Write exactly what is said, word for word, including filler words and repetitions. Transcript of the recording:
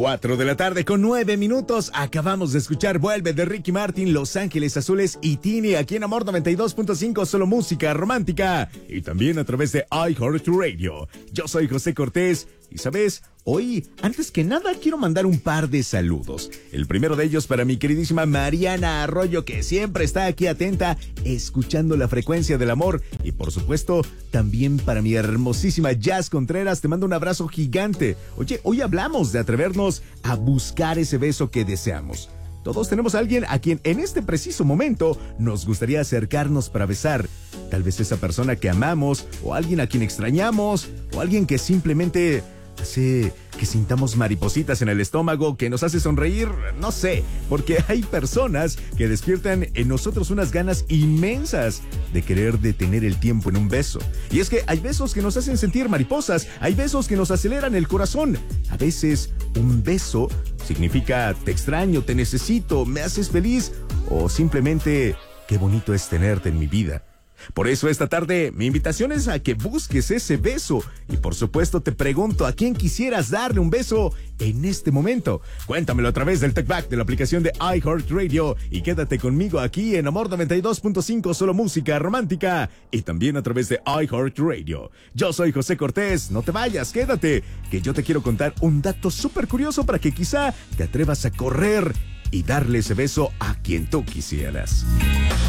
Cuatro de la tarde con nueve minutos. Acabamos de escuchar Vuelve de Ricky Martin, Los Ángeles Azules y Tini aquí en Amor noventa y dos punto cinco, solo música romántica. Y también a través de iHeartRadio. Yo soy José Cortés y, ¿sabes? Hoy, antes que nada, quiero mandar un par de saludos. El primero de ellos para mi queridísima Mariana Arroyo, que siempre está aquí atenta, escuchando la frecuencia del amor. Y por supuesto, también para mi hermosísima Jazz Contreras, te mando un abrazo gigante. Oye, hoy hablamos de atrevernos a buscar ese beso que deseamos. Todos tenemos a alguien a quien en este preciso momento nos gustaría acercarnos para besar. Tal vez esa persona que amamos, o alguien a quien extrañamos, o alguien que simplemente hace que sintamos maripositas en el estómago, que nos hace sonreír, no sé, porque hay personas que despiertan en nosotros unas ganas inmensas de querer detener el tiempo en un beso. Y es que hay besos que nos hacen sentir mariposas, hay besos que nos aceleran el corazón. A veces un beso significa te extraño, te necesito, me haces feliz, o simplemente qué bonito es tenerte en mi vida. Por eso esta tarde mi invitación es a que busques ese beso. Y por supuesto te pregunto, ¿a quién quisieras darle un beso en este momento? Cuéntamelo a través del TalkBack de la aplicación de iHeartRadio. Y quédate conmigo aquí en Amor noventa y dos punto cinco, solo música romántica. Y también a través de iHeartRadio. Yo soy José Cortés, no te vayas, quédate, que yo te quiero contar un dato súper curioso para que quizá te atrevas a correr y darle ese beso a quien tú quisieras.